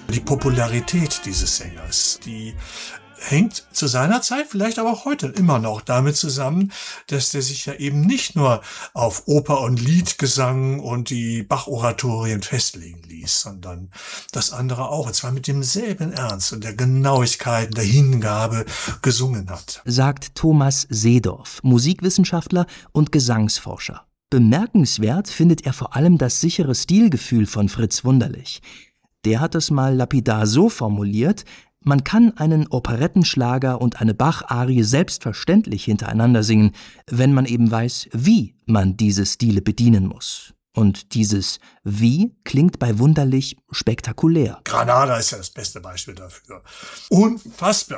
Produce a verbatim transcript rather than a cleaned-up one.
Die Popularität dieses Sängers, die hängt zu seiner Zeit, vielleicht aber auch heute immer noch damit zusammen, dass der sich ja eben nicht nur auf Oper- und Liedgesang und die Bach-Oratorien festlegen ließ, sondern das andere auch, und zwar mit demselben Ernst und der Genauigkeit und der Hingabe gesungen hat. Sagt Thomas Seedorf, Musikwissenschaftler und Gesangsforscher. Bemerkenswert findet er vor allem das sichere Stilgefühl von Fritz Wunderlich. Der hat es mal lapidar so formuliert: Man kann einen Operettenschlager und eine Bach-Arie selbstverständlich hintereinander singen, wenn man eben weiß, wie man diese Stile bedienen muss. Und dieses Wie klingt bei Wunderlich spektakulär. Granada ist ja das beste Beispiel dafür. Unfassbar